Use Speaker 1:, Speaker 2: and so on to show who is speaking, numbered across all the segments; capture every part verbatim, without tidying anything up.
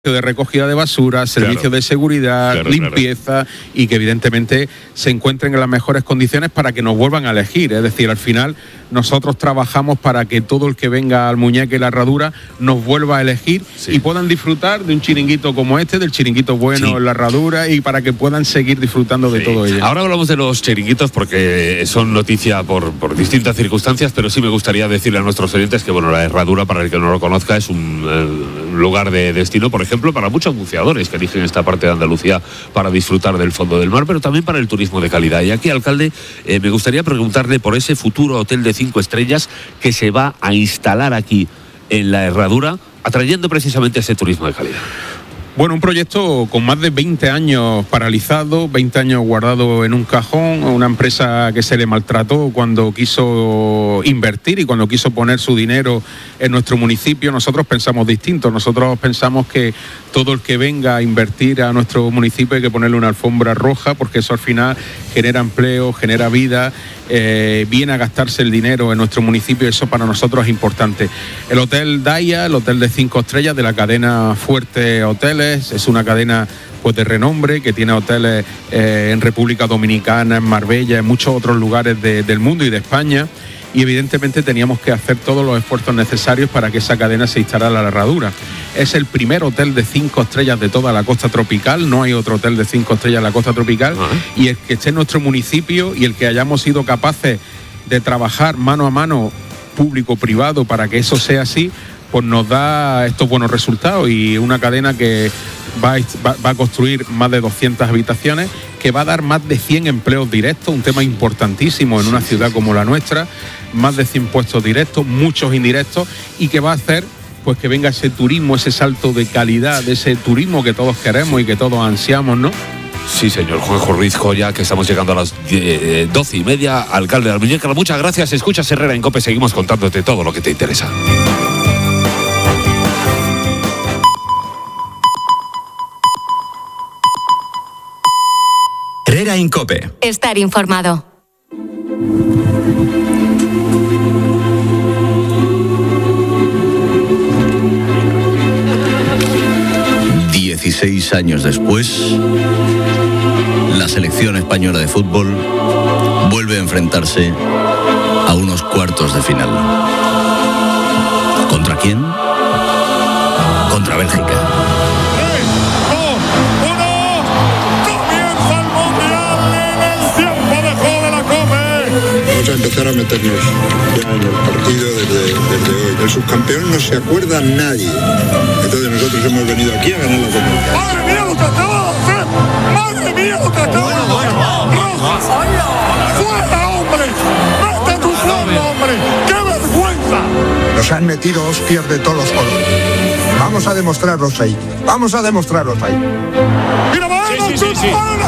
Speaker 1: de recogida de basura, servicios claro. de seguridad, claro, limpieza claro. y que evidentemente se encuentren en las mejores condiciones para que nos vuelvan a elegir. Es decir, al final nosotros trabajamos para que todo el que venga al Muñeca y la Herradura nos vuelva a elegir sí. y puedan disfrutar de un chiringuito como este, del chiringuito bueno sí. en la Herradura, y para que puedan seguir disfrutando sí. de todo ello.
Speaker 2: Ahora hablamos de los chiringuitos porque son noticia por, por distintas circunstancias, pero sí me gustaría decirle a nuestros oyentes que bueno, la Herradura, para el que no lo conozca, es un eh, lugar de destino, por ejemplo, ejemplo, para muchos buceadores que eligen esta parte de Andalucía para disfrutar del fondo del mar, pero también para el turismo de calidad. Y aquí, alcalde, eh, me gustaría preguntarle por ese futuro hotel de cinco estrellas que se va a instalar aquí en la Herradura, atrayendo precisamente ese turismo de calidad.
Speaker 1: Bueno, un proyecto con más de veinte años paralizado, veinte años guardado en un cajón, una empresa que se le maltrató cuando quiso invertir y cuando quiso poner su dinero en nuestro municipio. Nosotros pensamos distinto, nosotros pensamos que todo el que venga a invertir a nuestro municipio hay que ponerle una alfombra roja, porque eso al final genera empleo, genera vida, eh, viene a gastarse el dinero en nuestro municipio, y eso para nosotros es importante. El Hotel Daya, el hotel de cinco estrellas de la cadena Fuerte Hoteles, es una cadena pues de renombre, que tiene hoteles eh, en República Dominicana, en Marbella, en muchos otros lugares de, del mundo y de España, y evidentemente teníamos que hacer todos los esfuerzos necesarios para que esa cadena se instalara en la Herradura. Es el primer hotel de cinco estrellas de toda la costa tropical, no hay otro hotel de cinco estrellas en la costa tropical, uh-huh. y el que esté en nuestro municipio y el que hayamos sido capaces de trabajar mano a mano, público-privado, para que eso sea así, pues nos da estos buenos resultados, y una cadena que va a, va a construir más de doscientas habitaciones, que va a dar más de cien empleos directos, un tema importantísimo en una ciudad como la nuestra, más de cien puestos directos, muchos indirectos, y que va a hacer pues que venga ese turismo, ese salto de calidad, de ese turismo que todos queremos y que todos ansiamos, ¿no?
Speaker 2: Sí, señor Juanjo Ruiz Joya, que estamos llegando a las eh, doce y media, alcalde de la Muñeca. Muchas gracias. Escuchas Herrera en COPE, seguimos contándote todo lo que te interesa.
Speaker 3: Herrera en COPE.
Speaker 4: Estar informado.
Speaker 3: dieciséis años después, la selección española de fútbol vuelve a enfrentarse a unos cuartos de final. ¿Contra quién? Contra Bélgica.
Speaker 5: Vamos a empezar a meternos ya en el partido desde, desde hoy. El subcampeón no se acuerda nadie. Entonces nosotros hemos venido aquí a ganar la Copa.
Speaker 6: ¡Madre mía lo que acaba de hacer! ¡Madre mía lo que acaba de hacer! ¡Roja! ¡Fuera, hombre! ¡Mete tu pueblo, hombre! ¡Qué vergüenza!
Speaker 5: Nos han metido hostias de todos los colores. Vamos a demostrarlos ahí. Vamos a demostrarlos ahí.
Speaker 6: ¡Mira, Baena! Sí, sí, sí, sí.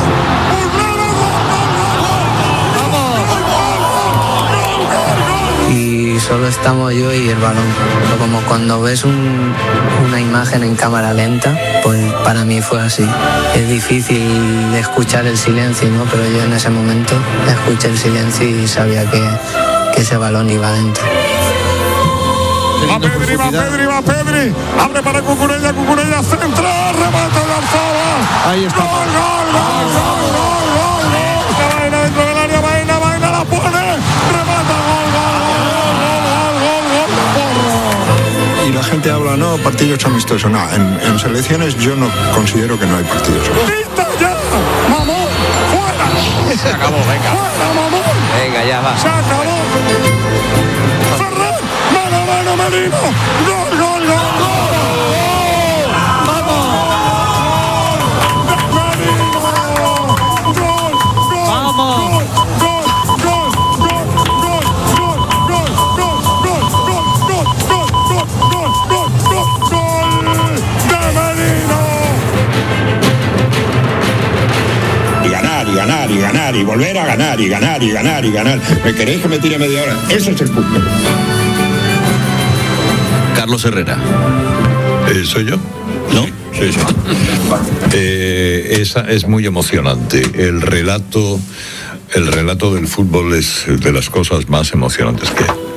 Speaker 7: Y solo estamos yo y el balón. Pero como cuando ves un, una imagen en cámara lenta, pues para mí fue así. Es difícil escuchar el silencio, ¿no? Pero yo en ese momento escuché el silencio y sabía que, que ese balón iba adentro.
Speaker 6: Va Pedri, va Pedri, va Pedri. Abre para Cucurella, Cucurella centra, remate de Arzaba.
Speaker 8: Ahí está.
Speaker 6: Gol, gol, gol, gol, gol, gol, gol. Baena dentro del área, Baena, Baena la pone. Remata, gol, gol, gol, gol, gol, gol.
Speaker 5: Y la gente habla, no, partidos amistosos. No, en, en selecciones yo no considero que no hay partidos amistosos.
Speaker 6: ¡Quita ya! ¡Mamón! ¡Fuera!
Speaker 8: Se acabó, venga.
Speaker 6: ¡Fuera, mamón!
Speaker 8: Venga, ya va.
Speaker 6: ¡Se acabó! ¡Ferran! ¡Mano, mano, Merino! ¡Gol, gol, gol, gol! ¡Vamos! ¡Merino! ¡Gol, gol! ¡Vamos! ¡Gol, gol, gol, gol, gol, gol, gol, gol, gol, gol, gol, gol, gol, gol de Merino!
Speaker 5: Y ganar, y ganar, y ganar, y volver a ganar, y ganar, y ganar, y ganar. ¿Me queréis que me tire media hora? Ese es el punto.
Speaker 3: Carlos Herrera.
Speaker 9: Eh, ¿Soy yo?
Speaker 3: ¿No?
Speaker 9: Sí, sí. eh, esa es muy emocionante. El relato, el relato del fútbol es de las cosas más emocionantes que hay.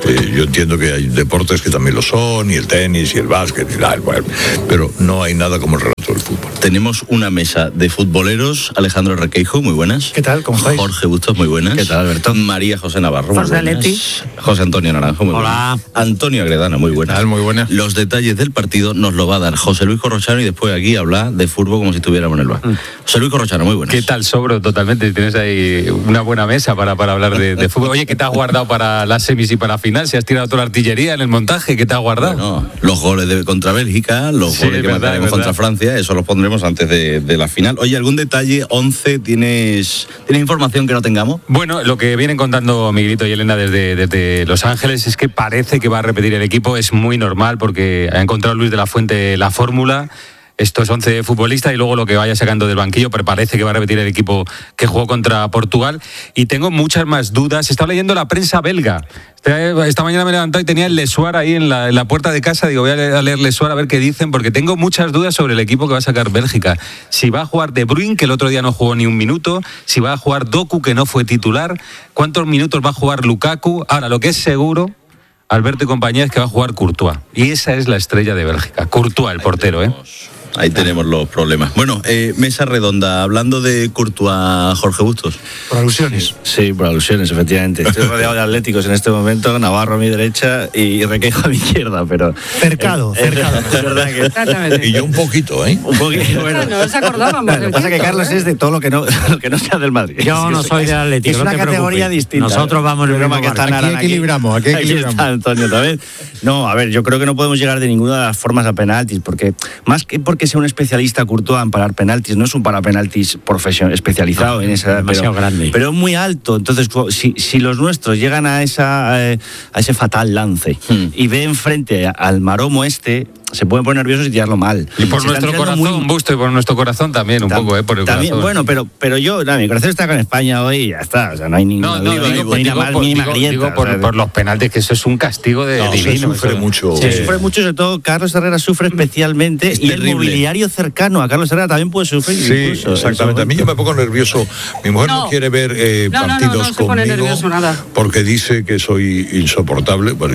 Speaker 9: Eh, yo entiendo que hay deportes que también lo son, y el tenis, y el básquet, y la, bueno, pero no hay nada como el relato del fútbol.
Speaker 3: Tenemos una mesa de futboleros. Alejandro Requeijo, muy buenas.
Speaker 4: ¿Qué tal? ¿Cómo estáis?
Speaker 3: Jorge Bustos, muy buenas.
Speaker 4: ¿Qué tal, Alberto?
Speaker 3: María José Navarro, muy
Speaker 8: José
Speaker 3: buenas.
Speaker 8: Leti.
Speaker 3: José Antonio Naranjo, muy
Speaker 8: Hola.
Speaker 3: buenas. Antonio Agredana, muy buenas.
Speaker 4: ¿Qué tal? Muy buenas.
Speaker 3: Los detalles del partido nos lo va a dar José Luis Corrochano y después aquí hablar de fútbol como si estuviéramos en el bar. Mm. José Luis Corrochano, muy buenas.
Speaker 10: ¿Qué tal, Sobro? Totalmente. Tienes ahí una buena mesa para, para hablar de, de fútbol. Oye, ¿qué te has guardado para las semis y para la final? ¿Si has tirado toda la artillería en el montaje? ¿Qué te has guardado?
Speaker 3: Bueno, los goles de contra Bélgica, los
Speaker 10: Sí,
Speaker 3: goles que
Speaker 10: verdad,
Speaker 3: marcaremos
Speaker 10: verdad.
Speaker 3: contra Francia, eso los pondremos antes de, de la final. Oye, ¿algún detalle? once, ¿tienes, ¿tienes información que no tengamos?
Speaker 10: Bueno, lo que vienen contando Miguelito y Elena desde, desde Los Ángeles es que parece que va a repetir el equipo. Es muy normal porque ha encontrado Luis de la Fuente la fórmula. Estos once futbolistas y luego lo que vaya sacando del banquillo, pero parece que va a repetir el equipo que jugó contra Portugal. Y tengo muchas más dudas. Estaba leyendo la prensa belga. Esta, esta mañana me he levantado y tenía el Le Soir ahí en la, en la puerta de casa. Digo, voy a leer, a leer Le Soir a ver qué dicen, porque tengo muchas dudas sobre el equipo que va a sacar Bélgica. Si va a jugar De Bruyne, que el otro día no jugó ni un minuto. Si va a jugar Doku, que no fue titular. ¿Cuántos minutos va a jugar Lukaku? Ahora, lo que es seguro, Alberto y compañía, es que va a jugar Courtois. Y esa es la estrella de Bélgica. Courtois, el portero, ¿eh?
Speaker 3: Ahí tenemos los problemas. Bueno, eh, mesa redonda, hablando de Courtois, Jorge Bustos.
Speaker 4: Por alusiones.
Speaker 11: Sí, por alusiones, efectivamente. Estoy rodeado de atléticos en este momento, Navarro a mi derecha y Requeijo a mi izquierda, pero...
Speaker 4: Cercado,
Speaker 11: es,
Speaker 4: cercado.
Speaker 11: Es, es verdad que...
Speaker 8: Exactamente.
Speaker 9: Y yo un poquito, ¿eh?
Speaker 11: Un poquito, bueno.
Speaker 8: No nos acordábamos.
Speaker 11: Lo que pasa es que Carlos es de todo lo que no, lo que no sea del Madrid.
Speaker 8: Yo no soy del Atlético,
Speaker 11: Es
Speaker 8: no
Speaker 11: una
Speaker 8: te
Speaker 11: categoría
Speaker 8: preocupes.
Speaker 11: distinta.
Speaker 8: Nosotros vamos en el
Speaker 11: Pero
Speaker 8: mismo
Speaker 11: que está
Speaker 8: barco.
Speaker 11: Naran
Speaker 4: Aquí equilibramos, aquí equilibramos.
Speaker 11: está Antonio también. No, a ver, yo creo que no podemos llegar de ninguna de las formas a penaltis, porque más que porque sea un especialista Courtois en parar penaltis, no es un parapenaltis profesional especializado
Speaker 8: No,
Speaker 11: en esa,
Speaker 8: demasiado
Speaker 11: pero,
Speaker 8: grande.
Speaker 11: pero muy alto. Entonces, si, si los nuestros llegan a esa eh, a ese fatal lance
Speaker 3: Hmm.
Speaker 11: y ven frente al maromo este, se pueden poner nerviosos y tirarlo mal.
Speaker 10: Y por
Speaker 11: Se
Speaker 10: nuestro
Speaker 11: están tirando
Speaker 10: corazón,
Speaker 11: muy-
Speaker 10: Busto, y por nuestro corazón también, un
Speaker 11: Tam-
Speaker 10: poco, ¿eh? Por el
Speaker 11: también,
Speaker 10: corazón.
Speaker 11: bueno, pero, pero yo, nada, mi corazón está con España hoy y ya está. O sea, no hay ninguna
Speaker 10: No, no,
Speaker 11: duda,
Speaker 10: digo,
Speaker 11: no hay
Speaker 10: digo,
Speaker 11: nada más
Speaker 10: por,
Speaker 11: mínima
Speaker 10: digo-
Speaker 11: grieta,
Speaker 10: digo por,
Speaker 11: o sea,
Speaker 10: por los penaltis, que eso es un castigo de
Speaker 9: No, se
Speaker 10: divino.
Speaker 9: sufre
Speaker 10: eso.
Speaker 9: mucho.
Speaker 11: Se
Speaker 9: Sí.
Speaker 11: sufre mucho, sobre todo Carlos Herrera sufre especialmente
Speaker 3: Es
Speaker 11: y el
Speaker 3: terrible.
Speaker 11: mobiliario cercano a Carlos Herrera también puede sufrir.
Speaker 9: Sí,
Speaker 11: incluso,
Speaker 9: exactamente. A mí yo me pongo nervioso. Mi mujer no,
Speaker 8: No.
Speaker 9: quiere ver eh,
Speaker 8: No, no, no,
Speaker 9: partidos
Speaker 8: no se pone
Speaker 9: conmigo
Speaker 8: nervioso nada.
Speaker 9: porque dice que soy insoportable. Bueno,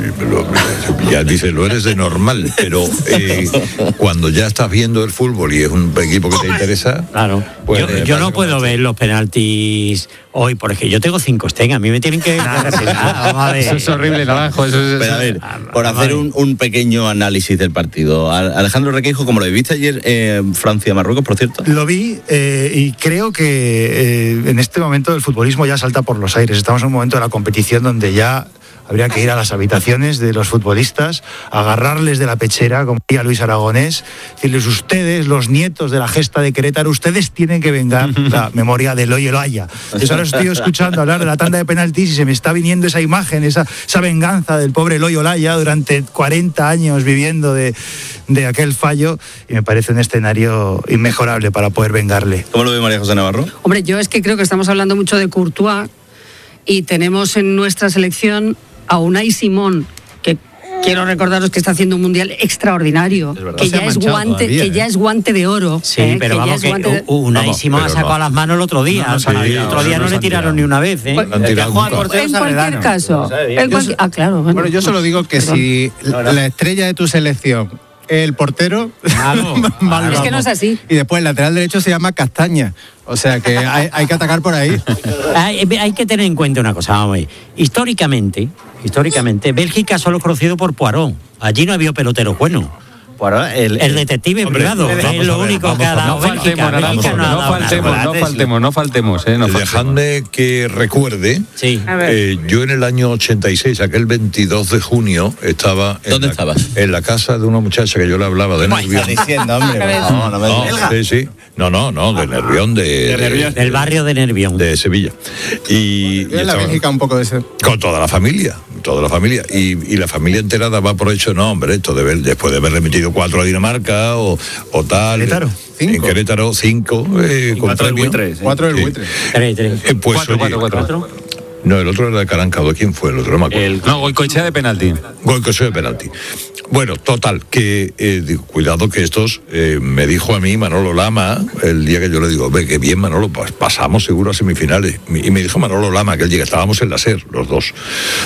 Speaker 9: lo- ya dice, lo eres de normal, pero eh, cuando ya estás viendo el fútbol y es un equipo que te interesa,
Speaker 8: Claro.
Speaker 9: pues,
Speaker 8: yo
Speaker 9: eh,
Speaker 8: yo no
Speaker 9: pasa
Speaker 8: puedo
Speaker 9: como-
Speaker 8: ver los penaltis hoy, porque yo tengo cinco Sten. A mí me tienen que... Vamos a ver.
Speaker 10: Eso es horrible, Naranjo. Eso es,
Speaker 3: Pero a ver,
Speaker 8: Ah,
Speaker 3: por
Speaker 8: vamos
Speaker 3: hacer
Speaker 8: a ver.
Speaker 3: un, un pequeño análisis del partido. A- Alejandro Requeijo, como lo viste ayer, eh, Francia-Marruecos, por cierto.
Speaker 4: Lo vi eh, y creo que eh, en este momento el futbolismo ya salta por los aires. Estamos en un momento de la competición donde ya habría que ir a las habitaciones de los futbolistas, agarrarles de la pechera, como decía Luis Aragonés, decirles: ustedes, los nietos de la gesta de Querétaro, ustedes tienen que vengar la memoria de Eloy Olaya. Entonces ahora estoy escuchando hablar de la tanda de penaltis y se me está viniendo esa imagen, esa, esa venganza del pobre Eloy Olaya durante cuarenta años viviendo de, de aquel fallo, y me parece un escenario inmejorable para poder vengarle.
Speaker 3: ¿Cómo lo ve María José Navarro?
Speaker 12: Hombre, yo es que creo que estamos hablando mucho de Courtois y tenemos en nuestra selección a Unai Simón, que quiero recordaros que está haciendo un mundial extraordinario, que,
Speaker 4: Se ha
Speaker 12: ya es
Speaker 4: manchado
Speaker 12: guante,
Speaker 4: todavía,
Speaker 12: que ya
Speaker 4: ¿eh?
Speaker 12: es guante de oro.
Speaker 8: Sí,
Speaker 12: ¿eh?
Speaker 8: pero
Speaker 12: que ya
Speaker 8: vamos
Speaker 12: es
Speaker 8: que
Speaker 12: guante de-
Speaker 8: U- Unai
Speaker 9: Vamos,
Speaker 8: Simón ha
Speaker 9: pero
Speaker 8: sacado
Speaker 9: no.
Speaker 8: las manos el otro día.
Speaker 4: No,
Speaker 8: o sea,
Speaker 4: no,
Speaker 8: el
Speaker 4: no,
Speaker 8: otro
Speaker 4: no,
Speaker 8: día
Speaker 4: no
Speaker 8: no
Speaker 4: se
Speaker 8: le
Speaker 4: han
Speaker 8: tiraron
Speaker 4: tirado.
Speaker 8: ni una vez, ¿eh?
Speaker 12: Pues,
Speaker 9: han tirado
Speaker 8: Que juega el
Speaker 9: nunca.
Speaker 8: portero
Speaker 12: en
Speaker 8: es
Speaker 12: cualquier
Speaker 8: Arredano.
Speaker 12: caso, en cualquier- ah, claro, bueno,
Speaker 4: Bueno, yo solo digo que
Speaker 12: Perdón.
Speaker 4: si la estrella de tu selección, el portero,
Speaker 8: Claro.
Speaker 4: mal
Speaker 12: es que no
Speaker 4: vamos.
Speaker 12: es así.
Speaker 4: Y después el lateral derecho se llama Castaña. O sea que hay, hay que atacar por ahí.
Speaker 8: Hay, hay que tener en cuenta una cosa, vamos a ver. Históricamente, históricamente, Bélgica solo es conocido por Poirot. Allí no ha habido pelotero bueno.
Speaker 11: Poirot, el,
Speaker 8: El detective
Speaker 9: Hombre,
Speaker 8: privado,
Speaker 9: vamos
Speaker 8: es lo
Speaker 9: a ver,
Speaker 8: único
Speaker 9: vamos
Speaker 8: que ha
Speaker 9: a ver.
Speaker 8: dado
Speaker 10: No
Speaker 8: Bélgica.
Speaker 10: faltemos, Naranjo,
Speaker 8: Bélgica no ha
Speaker 10: no
Speaker 8: dado nada.
Speaker 10: faltemos, no
Speaker 11: chocolates,
Speaker 10: faltemos, no faltemos, ¿eh? No faltemos.
Speaker 9: dejadme que recuerde.
Speaker 8: Sí.
Speaker 12: A ver.
Speaker 9: Eh, yo en el año ochenta y seis, aquel veintidós de junio, estaba en,
Speaker 3: ¿Dónde
Speaker 9: la,
Speaker 3: estabas?
Speaker 9: en la casa de una muchacha que yo le hablaba de Nervión.
Speaker 3: diciendo, hombre, por favor, no me
Speaker 9: No,
Speaker 3: digas.
Speaker 9: sí, sí. No, no, no, de Nervión, de, de,
Speaker 8: Del barrio de Nervión.
Speaker 9: de Sevilla. Y, y
Speaker 4: en la
Speaker 9: estaba-
Speaker 4: Bélgica un poco de ese.
Speaker 9: con toda la familia, toda la familia. Y, y la familia entera daba por hecho, no, hombre, esto de ver, después de haberle metido cuatro a Dinamarca o, o tal.
Speaker 4: Querétaro,
Speaker 9: En
Speaker 4: cinco.
Speaker 9: Querétaro, cinco. Eh, con
Speaker 11: cuatro del
Speaker 9: premio.
Speaker 11: buitre, sí.
Speaker 4: Cuatro del
Speaker 9: Sí.
Speaker 4: buitre.
Speaker 8: Tres, tres.
Speaker 9: Eh, pues,
Speaker 10: Cuatro,
Speaker 9: oye,
Speaker 10: cuatro, cuatro.
Speaker 9: No, el otro era de Carancado. ¿Quién fue el otro? No me acuerdo.
Speaker 11: el-
Speaker 10: No, Goicoechea de penalti.
Speaker 9: Goicoechea de penalti. Bueno, total, que eh, digo, cuidado que estos, eh, me dijo a mí Manolo Lama, el día que yo le digo, ve, qué bien Manolo, pues pasamos seguro a semifinales. Y me dijo Manolo Lama, que el día que estábamos en la SER, los dos.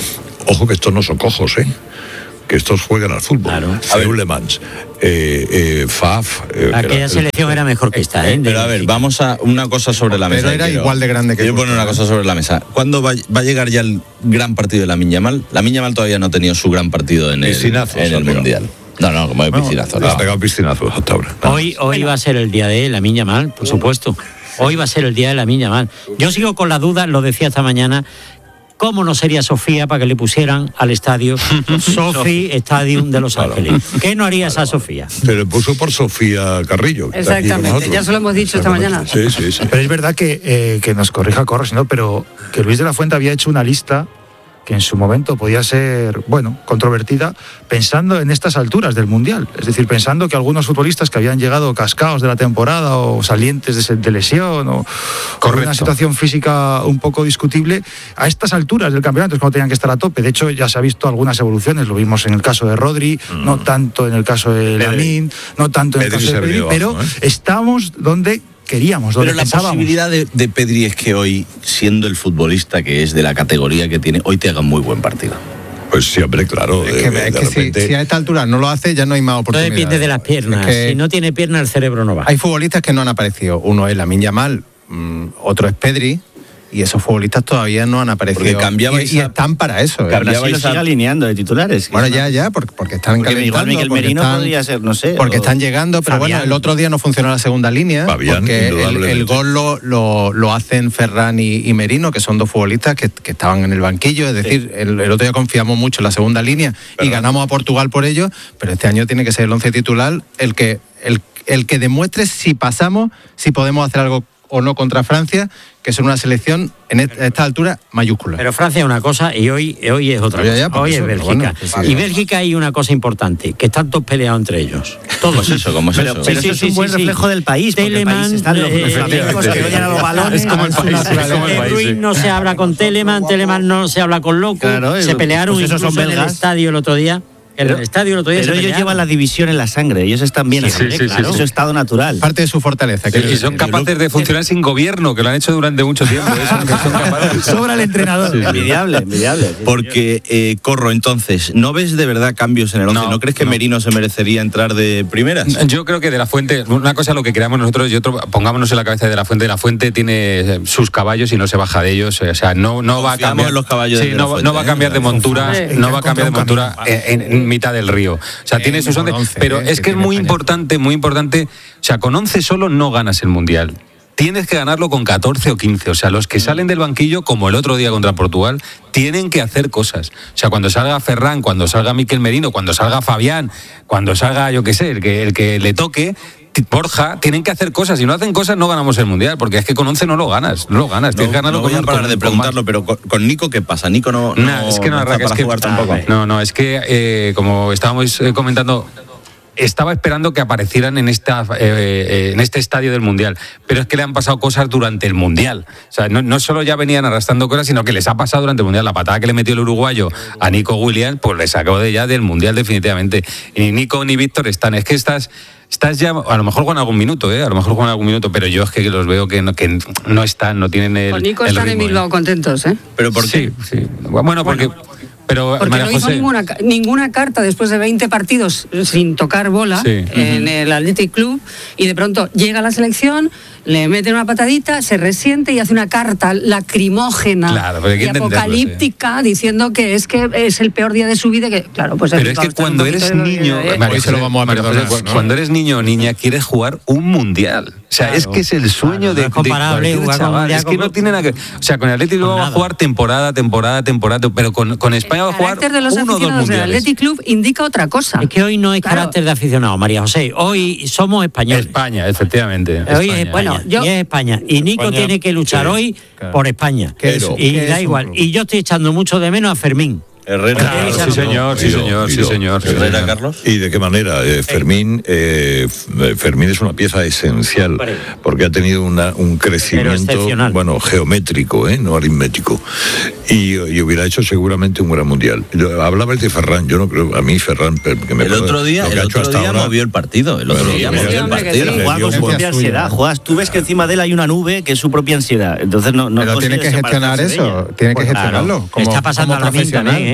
Speaker 9: ojo que estos no son cojos, ¿eh? Que estos juegan al fútbol.
Speaker 3: Claro.
Speaker 9: Seul Le Mans, eh, eh, Faf. Eh,
Speaker 8: Aquella
Speaker 9: era,
Speaker 8: selección era mejor que esta, ¿eh?
Speaker 3: Pero a ver, vamos a una cosa sobre la mesa.
Speaker 13: Pero era
Speaker 3: quiero,
Speaker 13: igual de grande que
Speaker 3: Quiero poner una cosa sobre la mesa. ¿Cuándo va, va a llegar ya el gran partido de Lamine Yamal? Lamine Yamal todavía no ha tenido su gran partido en el,
Speaker 9: Piscinazos,
Speaker 3: en el
Speaker 9: amigo.
Speaker 3: Mundial. No, no, como de piscinazo.
Speaker 9: Ha pegado piscinazos hasta ahora.
Speaker 8: Hoy, hoy va a ser el día de Lamine Yamal, por supuesto. Hoy va a ser el día de Lamine Yamal. Yo sigo con la duda, lo decía esta mañana, ¿cómo no sería Sofía para que le pusieran al estadio Sophie Stadium de Los Ángeles? ¿Qué no haría esa Sofía?
Speaker 9: Se le puso por Sofía Carrillo. que está aquí con
Speaker 12: Exactamente,
Speaker 9: nosotros.
Speaker 12: ya se lo hemos dicho esta mañana.
Speaker 9: Sí, sí, sí.
Speaker 4: Pero es verdad que, eh, que nos corrija Corros, ¿no? Pero que Luis de la Fuente había hecho una lista que en su momento podía ser, bueno, controvertida, pensando en estas alturas del Mundial. Es decir, pensando que algunos futbolistas que habían llegado cascados de la temporada o salientes de, de lesión o con una situación física un poco discutible, a estas alturas del campeonato es cuando tenían que estar a tope. De hecho, ya se ha visto algunas evoluciones, lo vimos en el caso de Rodri, mm. no tanto en el caso de Lamine, no tanto en el
Speaker 9: Pedri
Speaker 4: caso de Pedri, pero
Speaker 9: abajo, ¿eh?
Speaker 4: estamos donde queríamos, donde
Speaker 3: Pero la
Speaker 4: pensábamos.
Speaker 3: posibilidad de, de Pedri es que hoy, siendo el futbolista que es de la categoría que tiene, hoy te haga un muy buen partido.
Speaker 9: Pues siempre, claro.
Speaker 13: Es
Speaker 9: de-
Speaker 13: que,
Speaker 9: de
Speaker 13: es que si,
Speaker 9: repente-
Speaker 13: si a esta altura no lo hace, ya no hay más
Speaker 8: No
Speaker 13: oportunidades.
Speaker 8: depende de las piernas.
Speaker 13: Es que
Speaker 8: Si no tiene piernas, el cerebro no va.
Speaker 13: hay futbolistas que no han aparecido. Uno es Lamine Yamal, mmm, otro es Pedri, y esos futbolistas todavía no han aparecido.
Speaker 3: Porque cambiabais
Speaker 13: y, y
Speaker 3: a-
Speaker 13: están para eso. ¿eh?
Speaker 11: Brasil lo sigue alineando de titulares.
Speaker 13: Bueno, ya, ya, porque, porque están
Speaker 11: Porque igual
Speaker 13: calentando,
Speaker 11: Miguel
Speaker 13: porque
Speaker 11: Merino
Speaker 13: están-
Speaker 11: podría ser, no sé.
Speaker 13: Porque
Speaker 11: o
Speaker 13: están llegando, pero
Speaker 11: Fabián.
Speaker 13: bueno, el otro día no funcionó la segunda línea,
Speaker 9: Fabián,
Speaker 13: porque el,
Speaker 9: indudablemente.
Speaker 13: el gol lo, lo, lo hacen Ferran y, y Merino, que son dos futbolistas que, que estaban en el banquillo, es decir, el, el otro día confiamos mucho en la segunda línea y ganamos a Portugal por ello, pero este año tiene que ser el once titular el que, el, el que demuestre si pasamos, si podemos hacer algo o no contra Francia, que son una selección en et- a esta altura mayúscula.
Speaker 8: Pero Francia es una cosa y hoy, hoy es otra
Speaker 13: Ya,
Speaker 8: cosa.
Speaker 13: ya, por
Speaker 8: hoy
Speaker 13: eso,
Speaker 8: es
Speaker 13: pero
Speaker 8: Bélgica.
Speaker 13: bueno, que sí.
Speaker 8: Y Bélgica hay una cosa importante, que están todos peleados entre ellos. Todos.
Speaker 3: ¿Cómo es eso? ¿Cómo es
Speaker 11: Pero,
Speaker 3: eso?
Speaker 11: pero
Speaker 8: Sí,
Speaker 11: eso
Speaker 8: sí,
Speaker 11: es un buen
Speaker 8: sí, sí.
Speaker 11: reflejo del país, porque el
Speaker 8: Telemann,
Speaker 11: país están los, los
Speaker 8: eh,
Speaker 11: flamencos que oyen a los balones.
Speaker 10: Es como el país, es como el
Speaker 8: De
Speaker 10: país,
Speaker 8: Ruiz
Speaker 10: sí.
Speaker 8: no se habla con Telemann, Telemann no se habla con Loco.
Speaker 11: Claro,
Speaker 8: se pelearon
Speaker 11: pues esos
Speaker 8: incluso
Speaker 11: son
Speaker 8: en el
Speaker 11: belgas.
Speaker 8: estadio el otro día. En
Speaker 11: Pero-
Speaker 8: el estadio el otro día
Speaker 11: Pero
Speaker 8: se
Speaker 11: ellos
Speaker 8: pelearon.
Speaker 11: llevan la división en la sangre, ellos están bien
Speaker 10: Sí,
Speaker 11: así,
Speaker 10: sí, sí,
Speaker 11: claro.
Speaker 10: sí,
Speaker 11: Eso
Speaker 10: sí.
Speaker 11: es estado natural.
Speaker 13: Parte de su fortaleza.
Speaker 10: Y son capaces de funcionar sin gobierno, que lo han hecho durante mucho tiempo. Eso, que son capaces.
Speaker 4: Sobra el entrenador.
Speaker 11: Envidiable, envidiable.
Speaker 3: Porque, eh, Corro, entonces, ¿no ves de verdad cambios en el once? ¿No,
Speaker 10: No,
Speaker 3: crees que
Speaker 10: no.
Speaker 3: Merino se merecería entrar de primeras?
Speaker 10: Yo creo que de la Fuente, una cosa lo que creamos nosotros y otro, pongámonos en la cabeza de la Fuente. La Fuente tiene sus caballos y no se baja de ellos. O sea, no, no va a
Speaker 3: Confiamos
Speaker 10: cambiar.
Speaker 3: en los caballos
Speaker 10: Sí,
Speaker 3: de De La
Speaker 10: no,
Speaker 3: Fuente,
Speaker 10: no va a cambiar
Speaker 3: ¿eh?
Speaker 10: de montura,
Speaker 12: Sí.
Speaker 10: no va a cambiar de montura en, en mitad del río. O sea, tiene sus once.
Speaker 13: once,
Speaker 10: Pero
Speaker 13: eh,
Speaker 10: es
Speaker 13: que
Speaker 10: que es
Speaker 13: tiene
Speaker 10: muy
Speaker 13: España.
Speaker 10: importante, muy importante. O sea, con once solo no ganas el Mundial. Tienes que ganarlo con catorce o quince. O sea, los que salen del banquillo, como el otro día contra Portugal, tienen que hacer cosas. O sea, cuando salga Ferran, cuando salga Miquel Merino, cuando salga Fabián, cuando salga, yo qué sé, el que, el que le toque, Borja, tienen que hacer cosas. Si no hacen cosas, no ganamos el Mundial. Porque es que con once no lo ganas. No lo ganas.
Speaker 3: No,
Speaker 10: Tienes que ganarlo
Speaker 3: no voy
Speaker 10: con
Speaker 3: a parar
Speaker 10: con-
Speaker 3: de
Speaker 10: con
Speaker 3: preguntarlo,
Speaker 10: más.
Speaker 3: pero con, con Nico, ¿qué pasa? Nico no, no,
Speaker 10: Nah, es que no,
Speaker 3: no está
Speaker 10: arranca,
Speaker 3: para
Speaker 10: es que,
Speaker 3: jugar tampoco.
Speaker 10: No, no, es que eh, como estábamos eh, comentando, estaba esperando que aparecieran en esta eh, eh, en este estadio del Mundial, pero es que le han pasado cosas durante el Mundial. O sea, no, no solo ya venían arrastrando cosas, sino que les ha pasado durante el Mundial. La patada que le metió el uruguayo a Nico Williams, pues le sacó de ya del Mundial definitivamente. Y ni Nico ni Víctor están. Es que estás Estás ya, a lo mejor juegan algún minuto, ¿eh? A lo mejor juegan algún minuto, pero yo es que los veo que no, que no están, no tienen el.
Speaker 12: Con Nico
Speaker 10: el
Speaker 12: están en
Speaker 10: ritmo, ¿eh?
Speaker 12: Bilbao contentos, ¿eh?
Speaker 3: ¿Pero por qué?
Speaker 10: Sí, sí. Bueno, porque. Pero,
Speaker 12: Porque
Speaker 10: María
Speaker 12: no hizo
Speaker 10: José,
Speaker 12: ninguna, ca- ninguna carta después de veinte partidos sin tocar bola
Speaker 10: Sí.
Speaker 12: en
Speaker 10: Ujú.
Speaker 12: el Athletic Club y de pronto llega a la selección, le meten una patadita, se resiente y hace una carta lacrimógena
Speaker 10: Claro, pero hay que
Speaker 12: y
Speaker 10: entenderlo,
Speaker 12: apocalíptica diciendo que es que es el peor día de su vida. Que, claro, pues el
Speaker 10: Pero es
Speaker 12: Bilbao
Speaker 10: que
Speaker 12: está en un
Speaker 10: cuando
Speaker 12: poquito
Speaker 10: eres
Speaker 12: de lo que-
Speaker 10: niño,
Speaker 12: eh,
Speaker 10: María
Speaker 13: Hoy se lo
Speaker 10: José,
Speaker 13: vamos a
Speaker 10: María José,
Speaker 13: perdonar,
Speaker 10: cu-
Speaker 13: ¿no?
Speaker 10: cuando eres niño o niña quieres jugar un mundial. O sea,
Speaker 8: Claro,
Speaker 10: es que es el sueño
Speaker 8: claro,
Speaker 10: de,
Speaker 8: no es comparable
Speaker 10: de cualquier
Speaker 8: jugar con un
Speaker 10: chaval.
Speaker 8: mundial
Speaker 10: Es que
Speaker 8: con-
Speaker 10: no tiene nada que. O sea, con el Atlético
Speaker 8: con
Speaker 10: va a
Speaker 8: nada.
Speaker 10: jugar temporada, temporada, temporada, pero con, con España va a
Speaker 12: El
Speaker 10: jugar
Speaker 12: carácter de los
Speaker 10: uno o dos
Speaker 12: aficionados del
Speaker 10: mundiales.
Speaker 12: Athletic Club indica otra cosa.
Speaker 8: Es que hoy no es
Speaker 12: Claro.
Speaker 8: carácter de aficionado, María José. Hoy somos españoles.
Speaker 10: España, efectivamente.
Speaker 8: Hoy
Speaker 10: España.
Speaker 8: es
Speaker 12: Bueno,
Speaker 8: España.
Speaker 12: yo-
Speaker 8: y es España. Y Nico
Speaker 13: España,
Speaker 8: tiene que luchar
Speaker 13: sí,
Speaker 8: hoy
Speaker 13: claro.
Speaker 8: por España.
Speaker 13: ¿Qué es-
Speaker 8: y
Speaker 13: qué es
Speaker 8: da
Speaker 13: un
Speaker 8: igual.
Speaker 13: club?
Speaker 8: Y yo estoy echando mucho de menos a Fermín.
Speaker 3: Herrera.
Speaker 10: Claro, sí, señor, sí, señor, sí, señor. sí,
Speaker 3: Herrera,
Speaker 10: señor.
Speaker 3: Carlos.
Speaker 9: ¿Y de qué manera? Eh, Fermín, eh, F- Fermín es una pieza esencial
Speaker 8: Hombre.
Speaker 9: porque ha tenido una- un crecimiento
Speaker 8: excepcional.
Speaker 9: bueno, geométrico, ¿eh? No aritmético. Y, y hubiera hecho seguramente un gran mundial. Yo, hablabais de Ferran, yo no creo, a mí Ferran, que me
Speaker 3: El
Speaker 9: parece-
Speaker 3: otro día,
Speaker 9: lo que
Speaker 3: el
Speaker 9: ha hecho
Speaker 3: otro
Speaker 9: hasta
Speaker 3: día
Speaker 9: ahora-
Speaker 3: movió el partido. El otro
Speaker 9: Bueno,
Speaker 3: día
Speaker 9: sí,
Speaker 3: movió el
Speaker 12: hombre, que
Speaker 3: partido.
Speaker 12: sí.
Speaker 9: Le
Speaker 11: Juega
Speaker 9: dio
Speaker 11: con su
Speaker 9: un-
Speaker 11: propia ansiedad. Juegas, tú ves que encima de él hay una nube que es su propia ansiedad. Entonces no, no
Speaker 13: Pero tiene que
Speaker 11: consigues
Speaker 13: gestionar
Speaker 11: separarse de
Speaker 13: eso,
Speaker 11: ella.
Speaker 13: tiene que
Speaker 8: Pues claro,
Speaker 13: gestionarlo. Como,
Speaker 8: está pasando
Speaker 13: como
Speaker 8: a la Lamine
Speaker 13: profesional.
Speaker 8: también, ¿eh?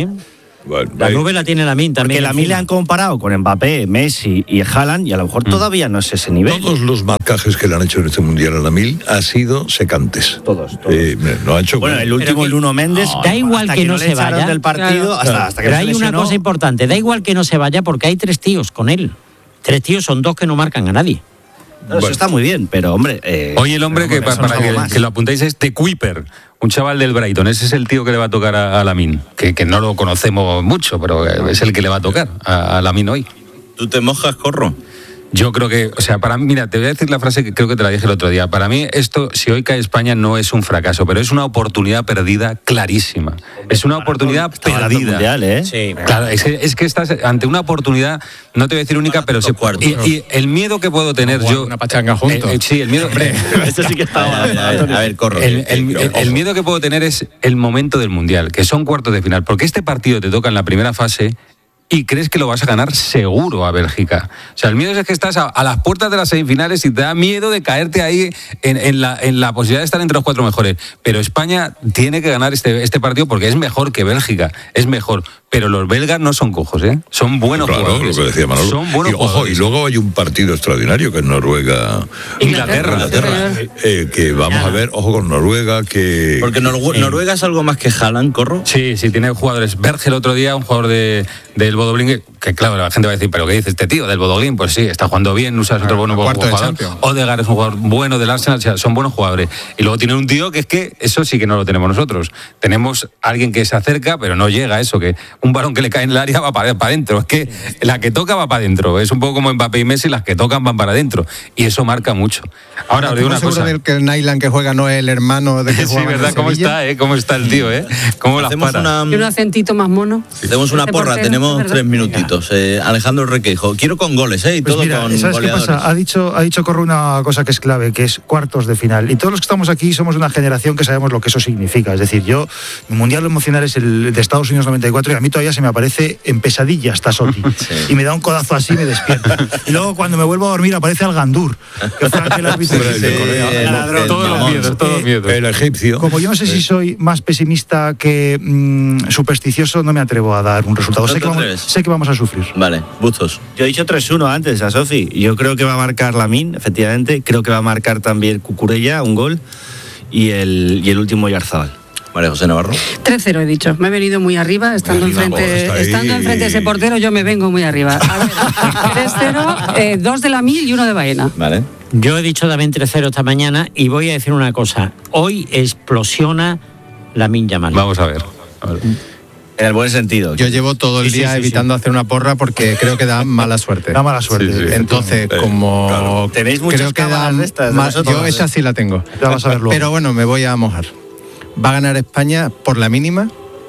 Speaker 8: ¿eh?
Speaker 9: Bueno,
Speaker 8: la nube la tiene Lamine también.
Speaker 11: Porque Lamine le han comparado con Mbappé, Messi y Haaland y a lo mejor mm. todavía no es ese nivel.
Speaker 9: Todos los marcajes que le han hecho en este Mundial a Lamine han sido secantes.
Speaker 11: Todos, todos.
Speaker 9: Eh, no ha hecho
Speaker 11: bueno, el último, el Nuno Méndez.
Speaker 8: No, da igual que, que no, no se vaya
Speaker 11: del partido
Speaker 8: claro.
Speaker 11: hasta, hasta que
Speaker 8: Pero
Speaker 11: no
Speaker 8: hay
Speaker 11: se
Speaker 8: una
Speaker 11: lesionó.
Speaker 8: cosa importante, da igual que no se vaya porque hay tres tíos con él. Tres tíos son dos que no marcan a nadie.
Speaker 11: No, eso está muy bien, pero hombre... Eh,
Speaker 10: Oye, el hombre que,
Speaker 11: hombre,
Speaker 10: para que, que lo apuntéis es The Kuiper, un chaval del Brighton. Ese es el tío que le va a tocar a, a Lamine, que, que no lo conocemos mucho, pero es el que le va a tocar a, a Lamine hoy.
Speaker 14: ¿Tú te mojas, Corro?
Speaker 10: Yo creo que, o sea, para mí, mira, te voy a decir la frase que creo que te la dije el otro día. Para mí, esto, si hoy cae España, no es un fracaso, pero es una oportunidad perdida clarísima. Es una oportunidad perdida.
Speaker 11: Mundial, ¿eh?
Speaker 8: Sí.
Speaker 10: Claro, es que, es que estás ante una oportunidad, no te voy a decir única, pero se, y, y el miedo que puedo tener yo.
Speaker 13: Una pachanga juntos.
Speaker 10: Eh, eh, sí, el miedo.
Speaker 11: Esto sí que está.
Speaker 14: A ver, a ver, a ver, Corro.
Speaker 10: El, el, el, el miedo que puedo tener es el momento del Mundial, que son cuartos de final, porque este partido te toca en la primera fase y crees que lo vas a ganar seguro a Bélgica. O sea, el miedo es que estás a, a las puertas de las semifinales y te da miedo de caerte ahí en, en, la, en la posibilidad de estar entre los cuatro mejores. Pero España tiene que ganar este, este partido porque es mejor que Bélgica, es mejor. Pero los belgas no son cojos, ¿eh? Son buenos
Speaker 9: claro,
Speaker 10: jugadores.
Speaker 9: Lo que decía Manolo.
Speaker 10: Son buenos
Speaker 9: y, ojo,
Speaker 10: jugadores.
Speaker 9: y luego hay un partido extraordinario que es Noruega.
Speaker 10: Inglaterra.
Speaker 9: Inglaterra. Eh, que vamos a ver, ojo con Noruega, que.
Speaker 14: Porque Noru- Noruega es algo más que Haaland, Corro.
Speaker 10: Sí, sí, tiene jugadores. Berge el otro día, un jugador de, del Bodo Glimt, que claro, la gente va a decir, ¿pero qué dice este tío del Bodo Glimt? Pues sí, está jugando bien, Nusa es otro bueno jugador. Odegaard es un jugador bueno del Arsenal, o sea, son buenos jugadores. Y luego tiene un tío que es que eso sí que no lo tenemos nosotros. Tenemos alguien que se acerca, pero no llega a eso, que un balón que le cae en el área va para adentro. Es que la que toca va para adentro. Es un poco como Mbappé y Messi, las que tocan van para adentro. Y eso marca mucho. Ahora, os digo una cosa.
Speaker 13: Del que el Nyland que juega no es el hermano de que
Speaker 10: sí,
Speaker 13: juega
Speaker 10: verdad,
Speaker 13: en
Speaker 10: cómo
Speaker 13: Sevilla?
Speaker 10: está, ¿eh? Cómo está el tío, ¿eh? Cómo las para.
Speaker 14: Una,
Speaker 12: y un acentito más mono.
Speaker 14: Hacemos una
Speaker 12: Este
Speaker 14: porra,
Speaker 12: portero,
Speaker 14: tenemos
Speaker 12: ¿verdad?
Speaker 14: tres minutitos. Eh, Alejandro Requeijo, quiero con goles, ¿eh? Y
Speaker 4: Pues
Speaker 14: todo
Speaker 4: mira,
Speaker 14: con
Speaker 4: ¿sabes
Speaker 14: goleadores.
Speaker 4: qué pasa? Ha dicho, ha dicho Corro una cosa que es clave, que es cuartos de final. Y todos los que estamos aquí somos de una generación que sabemos lo que eso significa. Es decir, yo, mi mundial emocional es el de Estados Unidos noventa y cuatro y a mí todavía se me aparece en pesadilla hasta Soti. Sí. Y me da un codazo así y me despierto. Y luego cuando me vuelvo a dormir aparece al Gandur, que fue aquel árbitro
Speaker 9: sí,
Speaker 4: de Corea.
Speaker 9: el, el,
Speaker 10: todos los miedos, todos los miedos.
Speaker 9: El egipcio.
Speaker 4: Como yo no sé si soy más pesimista que mmm, supersticioso, no me atrevo a dar un resultado.
Speaker 14: ¿No
Speaker 4: sé, que vamos, sé que vamos a sufrir.
Speaker 14: Vale, Bustos.
Speaker 11: Yo he dicho tres uno antes a Sofi. Yo creo que va a marcar Lamine, efectivamente. Creo que va a marcar también Cucurella, un gol. Y el, y el último Oyarzabal.
Speaker 14: María José Navarro.
Speaker 12: tres cero he dicho. Me he venido muy arriba. Estando,
Speaker 9: arriba,
Speaker 12: enfrente,
Speaker 9: vos,
Speaker 12: estando enfrente de ese portero, yo me vengo muy arriba. A ver, tres cero, eh, dos de Lamine y uno de Baena.
Speaker 14: Vale.
Speaker 8: Yo he dicho también tres cero esta mañana y voy a decir una cosa. Hoy explosiona Lamine Yamal.
Speaker 10: Vamos a ver. A ver.
Speaker 11: En el buen sentido.
Speaker 13: Yo llevo todo el
Speaker 11: Sí,
Speaker 13: día
Speaker 11: sí, sí,
Speaker 13: evitando
Speaker 11: sí.
Speaker 13: hacer una porra porque creo que da mala suerte.
Speaker 4: Da mala suerte.
Speaker 9: Sí, sí.
Speaker 13: Entonces,
Speaker 9: Eh,
Speaker 13: como
Speaker 9: claro.
Speaker 11: Tenéis muchas
Speaker 13: creo que da
Speaker 11: cámaras de estas de
Speaker 13: mal-
Speaker 11: vosotros,
Speaker 13: yo
Speaker 11: ¿eh?
Speaker 13: esa sí la tengo.
Speaker 4: Ya vas a ver luego.
Speaker 13: Pero bueno, me voy a mojar. Va a ganar España por la mínima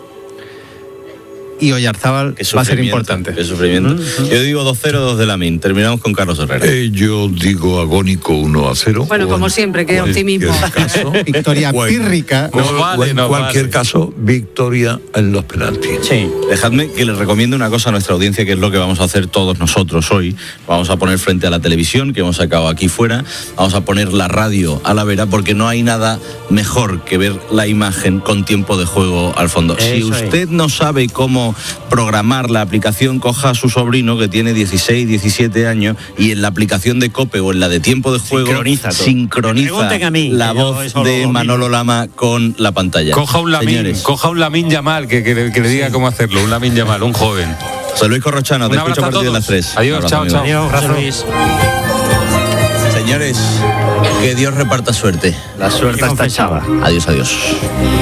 Speaker 13: y Oyarzábal
Speaker 14: Qué
Speaker 13: va a ser
Speaker 14: sufrimiento,
Speaker 13: importante.
Speaker 14: Qué sufrimiento. Yo digo dos cero, dos de Lamine. Terminamos con Carlos Herrera.
Speaker 9: Eh, yo digo agónico uno a cero.
Speaker 12: Bueno, como siempre, qué optimismo.
Speaker 9: Caso,
Speaker 13: Victoria
Speaker 9: o en-
Speaker 13: pírrica.
Speaker 9: o-
Speaker 10: No
Speaker 9: o
Speaker 10: vale,
Speaker 9: en
Speaker 10: no
Speaker 9: cualquier
Speaker 10: vale.
Speaker 9: caso, victoria en los penaltis.
Speaker 8: Sí.
Speaker 14: Dejadme que les recomiende una cosa a nuestra audiencia, que es lo que vamos a hacer todos nosotros hoy. Vamos a poner frente a la televisión, que hemos sacado aquí fuera. Vamos a poner la radio a la vera, porque no hay nada mejor que ver la imagen con tiempo de juego al fondo.
Speaker 8: Eso
Speaker 14: si
Speaker 8: es.
Speaker 14: usted no sabe cómo programar la aplicación, coja a su sobrino, que tiene dieciséis, diecisiete años, y en la aplicación de COPE o en la de tiempo de juego
Speaker 11: Sincroniza todo.
Speaker 14: sincroniza
Speaker 8: Pregunten a mí,
Speaker 14: la
Speaker 8: que yo
Speaker 14: voz
Speaker 8: eso lo
Speaker 14: de
Speaker 8: domino.
Speaker 14: Manolo Lama con la pantalla.
Speaker 10: Coja un Lamine,
Speaker 14: Señores,
Speaker 10: coja un Lamine Yamal, que, que, que le diga cómo hacerlo. Un Lamine Yamal, un joven.
Speaker 14: José Luis Corrochano, te
Speaker 10: Un
Speaker 14: escucho a
Speaker 10: abrazo a
Speaker 14: partir de las
Speaker 10: todos.
Speaker 14: tres.
Speaker 10: Adiós,
Speaker 14: Un
Speaker 10: chao,
Speaker 14: abrazo, amigo.
Speaker 10: chao.
Speaker 8: Adiós, José Luis.
Speaker 14: Señores, que Dios reparta suerte.
Speaker 11: La suerte está echada.
Speaker 14: Adiós, adiós.